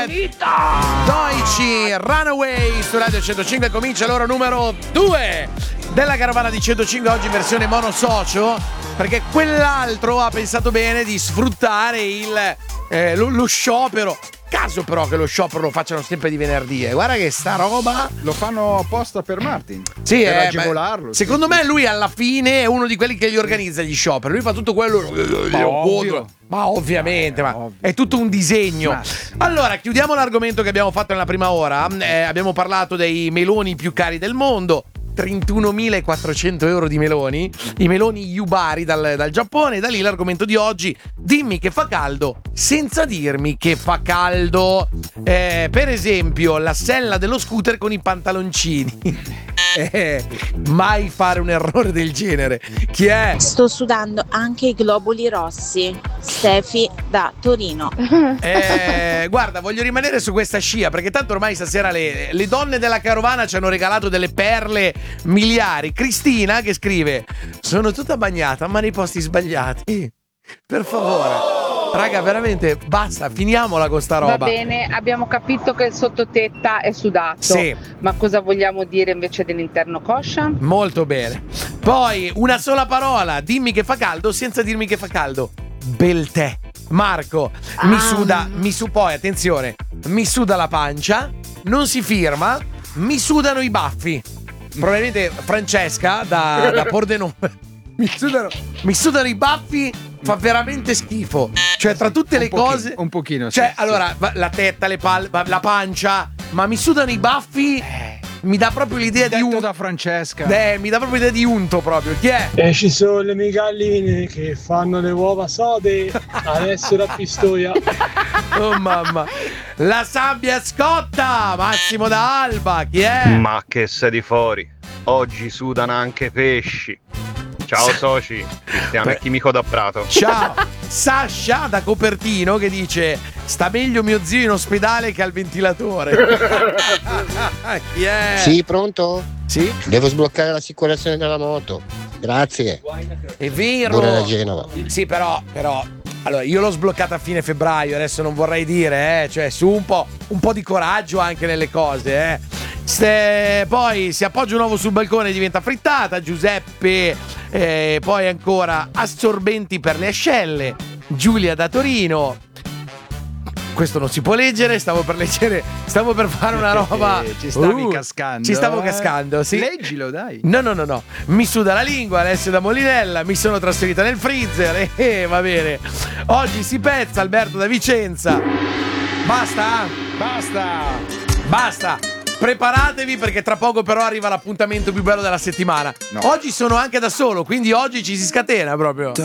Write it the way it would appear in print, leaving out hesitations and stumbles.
Doici, Runaway su Radio 105. Comincia l'ora numero 2 della carovana di 105, oggi in versione monosocio, perché quell'altro ha pensato bene di sfruttare lo sciopero. Caso però che lo sciopero lo facciano sempre di venerdì, guarda che sta roba lo fanno apposta per Martin, sì, per agevolarlo. Secondo me lui alla fine è uno di quelli che gli organizza gli scioperi, lui fa tutto quello, ma ovviamente, è tutto un disegno. Allora chiudiamo l'argomento che abbiamo fatto nella prima ora. Abbiamo parlato dei meloni più cari del mondo, 31.400 euro di meloni, i meloni Yubari dal Giappone. Da lì l'argomento di oggi: dimmi che fa caldo senza dirmi che fa caldo. Per esempio la sella dello scooter con i pantaloncini. Mai fare un errore del genere. Chi è? Sto sudando anche i globuli rossi. Stefi da Torino. Guarda, voglio rimanere su questa scia, perché tanto ormai stasera le donne della carovana ci hanno regalato delle perle miliari. Cristina che scrive: sono tutta bagnata ma nei posti sbagliati. Per favore, raga, veramente basta, finiamola con sta roba. Va bene, abbiamo capito che il sottotetta è sudato. Sì. Ma cosa vogliamo dire invece dell'interno coscia? Molto bene. Poi una sola parola: dimmi che fa caldo senza dirmi che fa caldo. Bel tè. Marco, poi attenzione, mi suda la pancia, non si firma, mi sudano i baffi. Probabilmente Francesca da Pordenone. Mi sudano i baffi, fa veramente schifo. Cioè, tra tutte le cose, un pochino. Cioè, sì, allora, la tetta, le palle, la pancia, ma mi sudano i baffi. Mi dà proprio l'idea di unto da Francesca. Mi dà proprio l'idea di unto proprio. Chi è? E ci sono le mie galline che fanno le uova sode. Adesso la Pistoia. Oh mamma. La sabbia scotta. Massimo da Alba. Chi è? Ma che sei di fuori. Oggi sudano anche pesci. Ciao soci, Cristiano e Chimico da Prato. Ciao. Sasha da Copertino che dice: sta meglio mio zio in ospedale che al ventilatore. Yeah. Sì, pronto? Sì. Devo sbloccare l'assicurazione della moto. Grazie. È vero. Buona da Genova. Sì, però allora io l'ho sbloccata a fine febbraio, adesso non vorrei dire, cioè su un po' di coraggio anche nelle cose, poi si appoggia un uovo sul balcone e diventa frittata. Giuseppe, poi ancora assorbenti per le ascelle. Giulia da Torino. Questo non si può leggere, stavo per fare una roba. Ci stavi cascando. Ci stavo cascando, sì. Leggilo, dai. No. Mi suda la lingua, Alessio da Molinella, mi sono trasferita nel freezer. Va bene. Oggi si pezza, Alberto da Vicenza. Basta. Preparatevi perché tra poco però arriva l'appuntamento più bello della settimana. Oggi sono anche da solo, quindi oggi ci si scatena proprio.